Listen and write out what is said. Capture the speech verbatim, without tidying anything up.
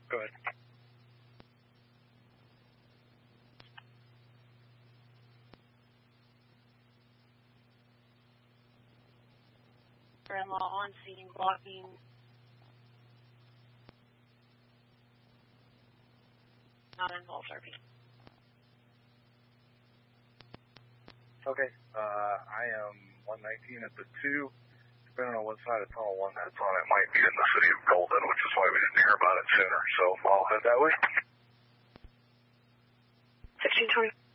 Go ahead. Grandma on scene blocking. Not involved, R P. Okay, uh, I am one nineteen at the two. Depending on what side of tunnel one that's on, it might be in the city of Golden, which is why we didn't hear about it sooner. So I'll head that way. sixteen twenty.